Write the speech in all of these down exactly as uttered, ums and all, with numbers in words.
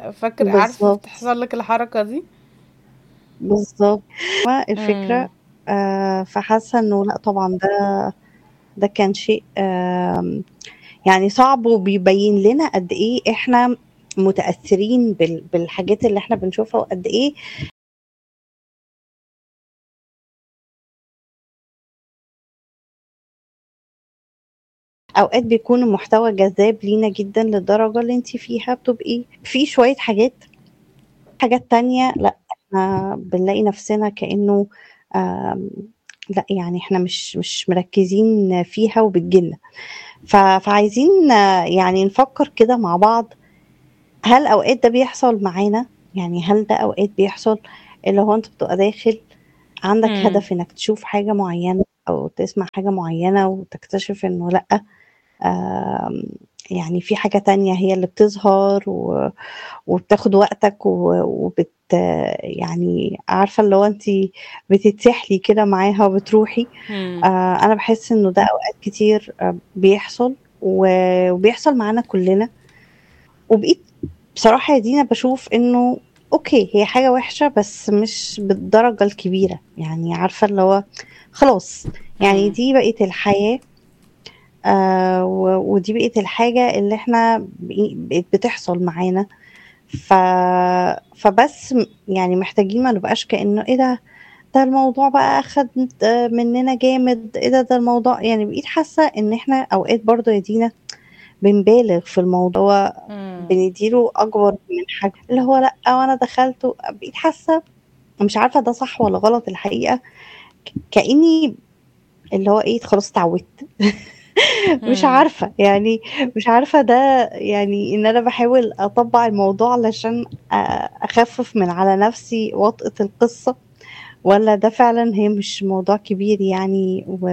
فاكر عارف بالظبط تحصل لك الحركة دي؟ بالظبط ما الفكرة. امم. آه فحاسة انه لا طبعا ده ده كان شيء آم، يعني صعب، وبيبين لنا قد ايه احنا متأثرين بال- بالحاجات اللي احنا بنشوفها، وقد ايه اوقات بيكون المحتوى جذاب لينا جدا للدرجة اللي انت فيها بتبقي في شوية حاجات حاجات تانية لا احنا بنلاقي نفسنا كأنه آم، لا يعني احنا مش مش مركزين فيها وبتجيلنا. ف- فعايزين آه، يعني نفكر كده مع بعض، هل اوقات ده بيحصل معانا؟ يعني هل ده اوقات بيحصل اللي هو انت بتبقى داخل عندك امم. هدف انك تشوف حاجة معينة او تسمع حاجة معينة، وتكتشف انه لأ، آم، يعني في حاجة تانية هي اللي بتظهر و- وبتاخد وقتك و- وبت يعني عارفة اللي هو انت بتتسحلي كده معاها وبتروحي. امم. آه، انا بحس انه ده اوقات كتير آه، بيحصل و- وبيحصل معانا كلنا. وبقيت بصراحة يا دينا بشوف انه اوكي هي حاجة وحشة بس مش بالدرجة الكبيرة، يعني عارفة اللي هو خلاص، يعني امم. دي بقت الحياة. آه و- ودي بقت الحاجة اللي احنا بقي- بقت بتحصل معانا. ف فبس م- يعني محتاجين ما نبقاش كأنه ايه ده، ده الموضوع بقى اخد آه، مننا جامد، ايه ده ده الموضوع، يعني بقيت حاسة ان احنا اوقات برضو يا دينا بنبالغ في الموضوع، امم. بنديله اكبر من حجمه، اللي هو لا وانا دخلته بقيت حاسة مش عارفة ده صح ولا غلط الحقيقة. كأني اللي هو ايه خلاص اتعودت. مش امم. عارفة يعني، مش عارفة ده يعني ان انا بحاول اطبق الموضوع علشان أ- اخفف من على نفسي وطأة القصة، ولا ده فعلا هي مش موضوع كبير يعني و...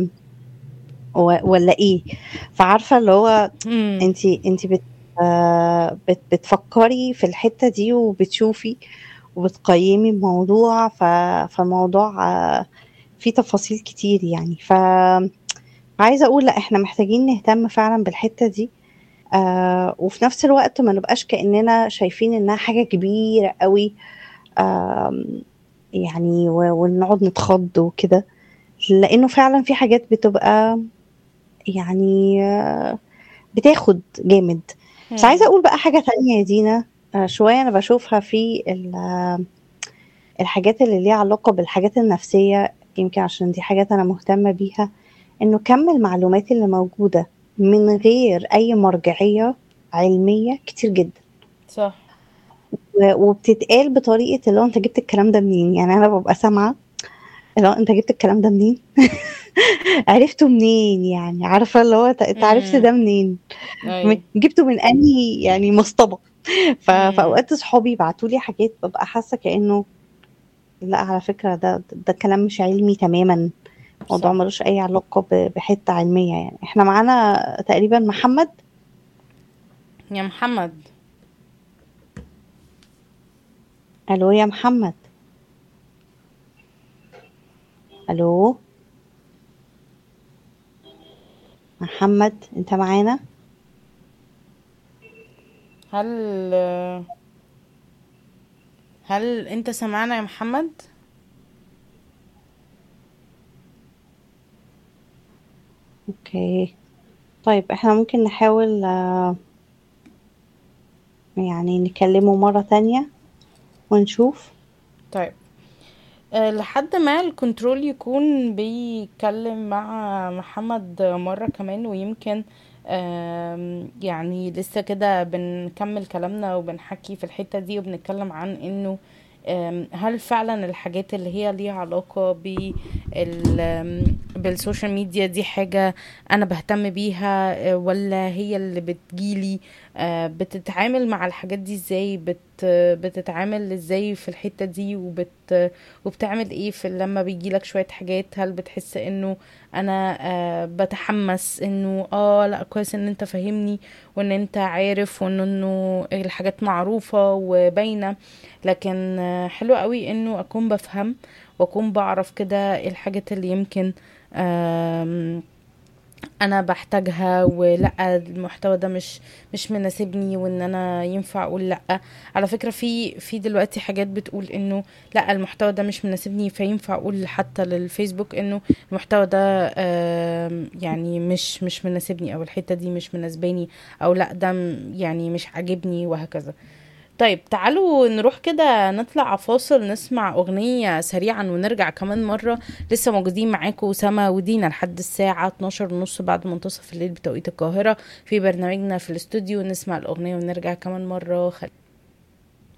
و... ولا ايه. فعارفة اللي هو امم. انتي انتي بت... آه، بت... بتفكري في الحتة دي وبتشوفي وبتقيمي الموضوع. ف... فالموضوع آه، فيه تفاصيل كتير يعني. ف عايزة اقول لا احنا محتاجين نهتم فعلا بالحتة دي. آه وفي نفس الوقت ما نبقاش كأننا شايفين انها حاجة كبيرة قوي. آم، يعني و- ونقعد نتخض وكده، لانه فعلا في حاجات بتبقى يعني آه، بتاخد جامد. بس عايزة امم. اقول بقى حاجة تانية يا دينا. آه، شوية انا بشوفها في ال- الحاجات اللي ليها علاقة بالحاجات النفسية، يمكن عشان دي حاجات انا مهتمة بيها، انه كم المعلومات اللي موجودة من غير اي مرجعية علمية كتير جدا، صح. و- وبتتقال بطريقة اللي هو انت جبت الكلام ده منين. يعني انا ببقى سامعة اللي هو انت جبت الكلام ده منين. عرفته منين؟ يعني عارفة اللي هو انت عرفت امم. ده منين، م- اي. جبته من انهي يعني مصطبة. ف- امم. فاوقات صحابي يبعتوا لي حاجات ببقى حاسة كأنه لا على فكرة ده ده كلام مش علمي تماما، موضوع صح. ملوش اي علاقة ب- بحتة علمية. يعني احنا معانا تقريبا محمد. يا محمد. الو يا محمد. الو محمد انت معانا؟ هل هل انت سمعنا يا محمد؟ اوكي، طيب احنا ممكن نحاول آه، يعني نكلمه مرة تانية ونشوف. طيب. أه لحد ما الكنترول يكون بيتكلم مع محمد مرة كمان، ويمكن آم، يعني لسه كده بنكمل كلامنا وبنحكي في الحتة دي وبنتكلم عن انه آم، هل فعلا الحاجات اللي هي ليها علاقة بال آم، بالسوشيال ميديا دي حاجة انا بهتم بيها، آه، ولا هي اللي بتجيلي آه، بتتعامل مع الحاجات دي ازاي، بت بتتعامل ازاي في الحتة دي، وبت وبتعمل ايه في لما بيجيلك شوية حاجات؟ هل بتحس انه انا آه بتحمس انه اه لا كويس ان انت فاهمني وان انت عارف وان انه الحاجات معروفة وباينة، لكن آه حلو قوي انه اكون بفهم واكون بعرف كده إيه الحاجات اللي يمكن آم انا بحتاجها، ولا المحتوى ده مش مش مناسبني، وان انا ينفع اقول لا. على فكرة في في دلوقتي حاجات بتقول انه لا، المحتوى ده مش مناسبني، فينفع اقول حتى للفيسبوك انه المحتوى ده آم، يعني مش مش مناسبني، او الحتة دي مش مناسباني، او لا ده م- يعني مش عاجبني، وهكذا. طيب تعالوا نروح كده نطلع فاصل نسمع أغنية سريعا ونرجع كمان مرة. لسه موجودين معاكم سما ودينا لحد الساعة اتناشر ونص بعد منتصف الليل بتوقيت القاهرة، في برنامجنا في الاستوديو. نسمع الأغنية ونرجع كمان مرة.